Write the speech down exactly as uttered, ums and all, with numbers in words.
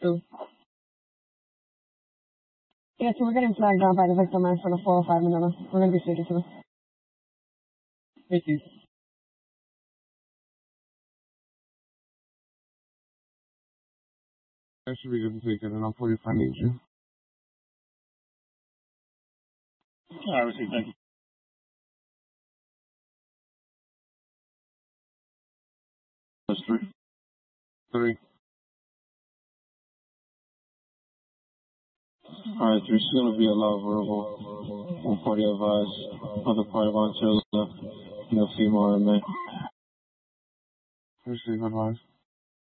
two. Yeah, so we're getting flagged down by the victim man for the four oh five Manila. We're going to be speaking to them. Thank you. That should be good to take it, and I'll call you if I need you. I received, thank you. That's three. Three. Alright, there's going to be a lot of verbal. One party advised, other party volunteers left, no female remain. Receive advice.